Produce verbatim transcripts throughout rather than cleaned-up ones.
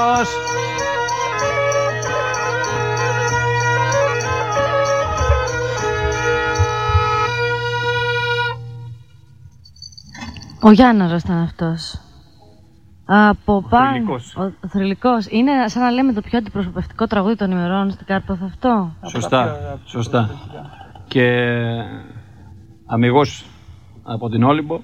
Ο Γιάνναρος ήταν αυτός. Από πάνω. Ο θρυλικός. Είναι σαν να λέμε το πιο αντιπροσωπευτικό τραγούδι των ημερών στην Κάρπαθο αυτό. Σωστά, σωστά. Και αμιγώς από την Όλυμπο.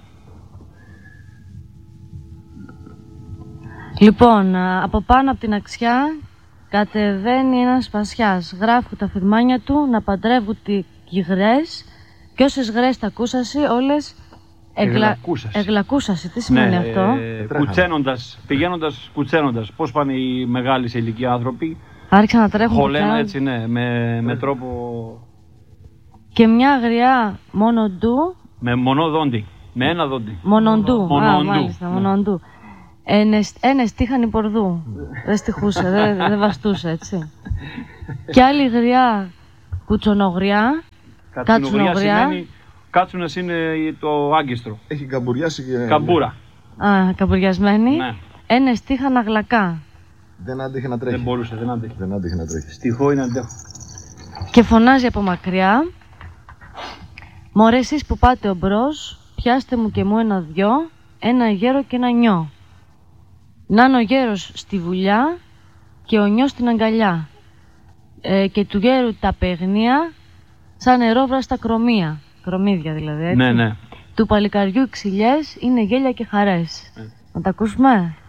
Λοιπόν, από πάνω από την αξιά κατεβαίνει ένας σπασιάς. Γράφουν τα φυρμάνια του να παντρεύουν τις γρές και όσες γρές τα ακούσασαι όλες εγλα... εγλακούσασαι. Τι σημαίνει ναι, αυτό? Ε, κουτσένοντας, πηγαίνοντας κουτσένοντας. Πώς πάνε οι μεγάλοι σε ηλικία άνθρωποι? Άρχισαν να τρέχουν. Χωλένα έτσι, ναι, με, με τρόπο... Και μια αγριά μονοντού. Με μονοδόντι, με ένα δόντι. Μονοντού, μονοντού. Α, μάλιστα, μονοντού. Ένες τύχαν πορδού. Δεν στιχούσε, δεν, δεν βαστούσε, έτσι. Και άλλη γριά κουτσονογριά. Κατσουνογριά σημαίνει, κάτσουνας είναι το άγκιστρο. Έχει καμπουριάσει και... Καμπούρα. Α, καμπουριασμένη. Ναι. Ένες τύχαν αγλακά. Δεν άντεχε να τρέχει. Δεν μπορούσε, δεν άντεχε. Δεν άντεχε να τρέχει. Στιχώ είναι αντέχω. Και φωνάζει από μακριά. Μωρέ εσείς που πάτε ομπρός, πιάστε μου και μου ένα δυο, ένα γέρο και ένα νιό. Να είναι ο γέρος στη βουλιά και ο νιός στην αγκαλιά. Ε, και του γέρου τα παιγνία σαν νερόβραστα κρομία. Κρομίδια δηλαδή, έτσι. Ναι, ναι. Του παλικαριού οι ξυλιές είναι γέλια και χαρές. Ε. Να τα ακούσουμε.